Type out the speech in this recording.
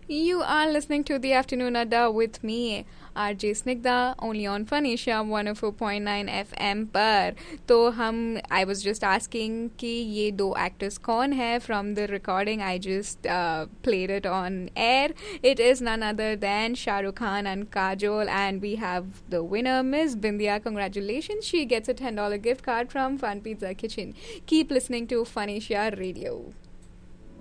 You are listening to the Afternoon Adda with me, RJ Snigdha, only on Fun Asia 104.9 FM पर. तो हम I was just asking कि ये दो actors कौन है from the recording I just played it on air. It is none other than Shah Rukh Khan and Kajol, and we have the winner, Miss Bindia. Congratulations, she gets a $10 gift card from Fun Pizza Kitchen. Keep listening to Fun Asia Radio.